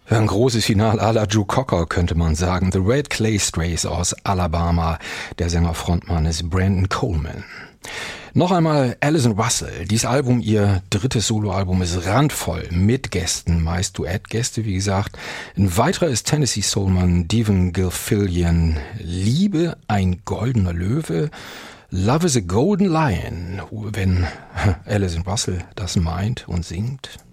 Ein großes Finale à la Joe Cocker, könnte man sagen. The Red Clay Strays aus Alabama. Der Sänger-Frontmann ist Brandon Coleman. Noch einmal Alison Russell. Dieses Album, ihr drittes Soloalbum, ist randvoll mit Gästen, meist Duettgäste, wie gesagt. Ein weiterer ist Tennessee Soulmann Devon Gilfillian. Liebe, ein goldener Löwe. Love is a Golden Lion, wenn Alison Russell das meint und singt.